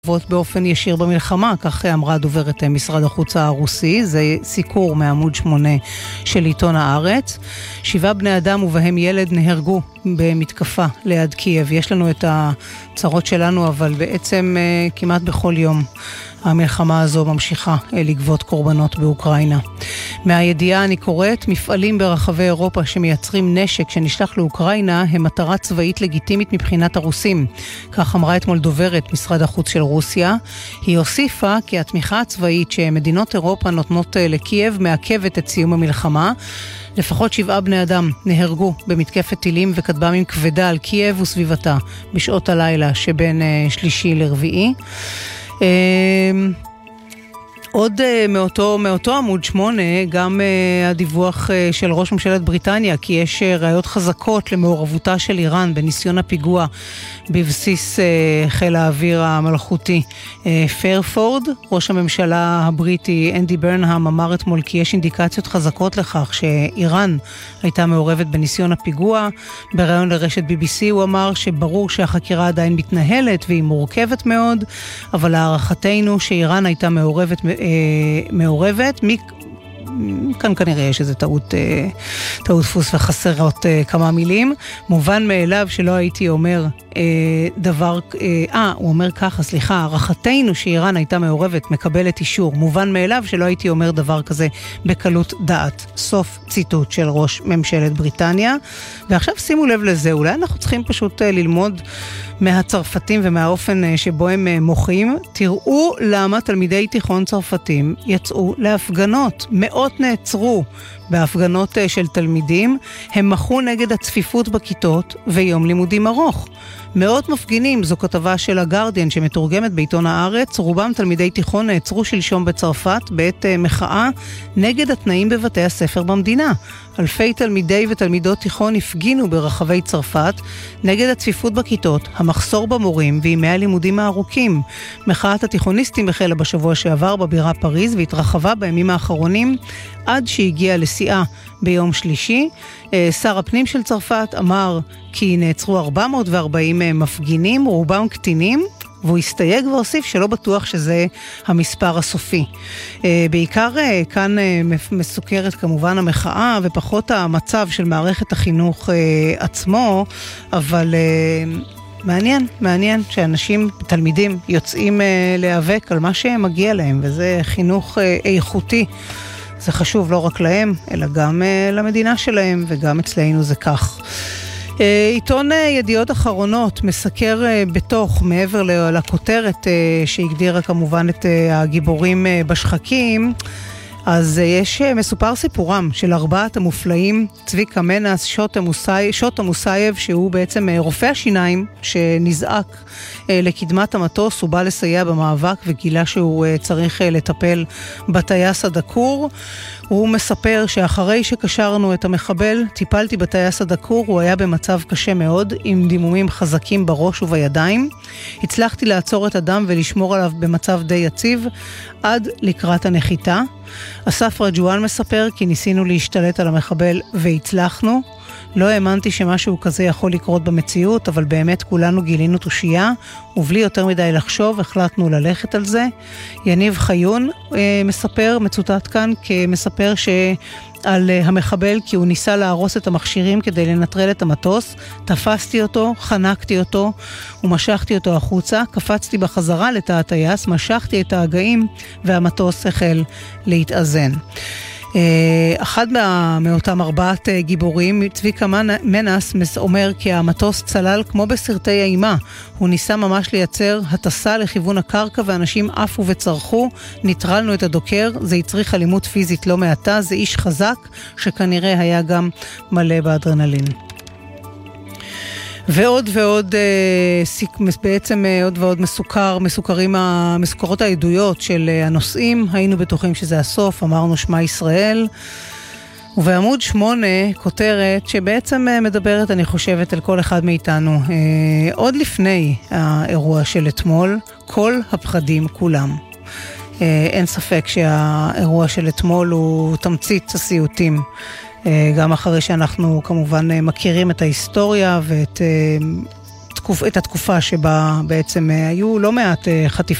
באופן ישיר במלחמה, כך אמרה דוברת משרד החוץ הרוסי. זה סיקור מעמוד 8 של עיתון הארץ. 7 בני אדם ובהם ילד נהרגו במתקפה ליד קייב. יש לנו את הצרות שלנו, אבל בעצם כמעט בכל יום המלחמה הזו ממשיכה לגבות קורבנות באוקראינה. מהידיעה אני קוראת, מפעלים ברחבי אירופה שמייצרים נשק שנשלח לאוקראינה הם מטרה צבאית לגיטימית מבחינת הרוסים. כך אמרה אתמול דוברת משרד החוץ של רוסיה. היא הוסיפה כי התמיכה הצבאית שמדינות אירופה נותנות לקייב מעכבת את סיום המלחמה. לפחות 7 בני אדם נהרגו במתקפת טילים וכטב"מים כבדה על קייב וסביבתה בשעות הלילה שבין שלישי לרביעי. עוד מאותו עמוד 8, גם הדיווח של ראש ממשלת בריטניה, כי יש ראיות חזקות למעורבותה של איראן בניסיון הפיגוע בבסיס חיל האוויר המלכותי פיירפורד. ראש הממשלה הבריטי אנדי ברנהאם אמר אתמול כי יש אינדיקציות חזקות לכך שאיראן הייתה מעורבת בניסיון הפיגוע. בראיון לרשת BBC הוא אמר שברור שהחקירה עדיין מתנהלת והיא מורכבת מאוד, אבל הערכתנו שאיראן הייתה מעורבת. כאן כנראה יש איזו טעות דפוס וחסרות כמה מילים. מובן מאליו שלא הייתי אומר הוא אומר ככה, הערכתנו שאיראן הייתה מעורבת מקבלת אישור. מובן מאליו שלא הייתי אומר דבר כזה בקלות דעת. סוף ציטוט של ראש ממשלת בריטניה. ועכשיו שימו לב לזה, אולי אנחנו צריכים פשוט ללמוד מהצרפתים ומהאופן שבו הם מוחים. תראו למה תלמידי תיכון צרפתים יצאו להפגנות. מאות נעצרו בהפגנות של תלמידים. הם מחו נגד הצפיפות בכיתות ויום לימודים ארוך. מאות מפגינים, זו כתבה של הגרדיאן שמתורגמת בעיתון הארץ. רובם תלמידי תיכון נעצרו שלשום בצרפת בעת מחאה נגד התנאים בבתי הספר במדינה. אלפי תלמידי ותלמידות תיכון הפגינו ברחבי צרפת נגד הצפיפות בכיתות, המחסור במורים וימי הלימודים הארוכים. מחאת התיכוניסטים החלה בשבוע שעבר בבירה פריז והתרחבה בימים האחרונים עד שהגיעה לשיאה ביום שלישי. שר הפנים של צרפת אמר כי נעצרו 440 מפגינים, רובם קטינים, והוא הסתייג והוסיף שלא בטוח שזה המספר הסופי. בעיקר כאן מסוכרת כמובן המחאה ופחות המצב של מערכת החינוך עצמו, אבל מעניין שאנשים, תלמידים, יוצאים להיאבק על מה שמגיע להם, וזה חינוך איכותי. זה חשוב לא רק להם, אלא גם למדינה שלהם, וגם אצלנו זה כך. עיתון ידיעות אחרונות מסקר בתוך, מעבר לכותרת שהגדירה כמובן את הגיבורים בשחקים, אז יש מסופר סיפורם של 4 המופלאים, צביקה מנס, שוטה מוסייב, שהוא בעצם רופא השיניים שנזעק לקדמת המטוס, הוא בא לסייע במאבק וגילה שהוא צריך לטפל בטייס הדקור. הוא מספר שאחרי שקשרנו את המחבל, טיפלתי בטייס הדקור, הוא היה במצב קשה מאוד, עם דימומים חזקים בראש ובידיים. הצלחתי לעצור את הדם ולשמור עליו במצב די יציב, עד לקראת הנחיתה. אסף רג'ואן מספר כי ניסינו להשתלט על המחבל והצלחנו. לא האמנתי שמשהו כזה יכול לקרות במציאות, אבל באמת כולנו גילינו תושייה, ובלי יותר מדי לחשוב, החלטנו ללכת על זה. יניב חיון מספר, מצוטט כאן, כמספר על המחבל, כי הוא ניסה להרוס את המכשירים כדי לנטרל את המטוס. תפסתי אותו, חנקתי אותו ומשכתי אותו החוצה, קפצתי בחזרה לתא הטייס, משכתי את ההגאים והמטוס החל להתאזן. אחד מאותם 4 גיבורים, צביקה מנס, אומר כי המטוס צלל כמו בסרטי אימה. הוא ניסה ממש לייצר הטסה לכיוון הקרקע ואנשים עפו וצרחו. ניטרלנו את הדוקר, זה הצריך אלימות פיזית לא מעטה, זה איש חזק שכנראה היה גם מלא באדרנלין. ועוד בעצם עוד ועוד מסוכרות העדויות של הנושאים. היינו בטוחים שזה הסוף, אמרנו שמה ישראל. ובעמוד 8 כותרת שבעצם מדברת, אני חושבת, על כל אחד מאיתנו. עוד לפני האירוע של אתמול, כל הפחדים כולם. אין ספק שהאירוע של אתמול הוא תמצית הסיוטים. גם אחרי שאנחנו כמובן מכירים את ההיסטוריה ואת את התקופה שבה בעצם היו לא מעט חטיפות.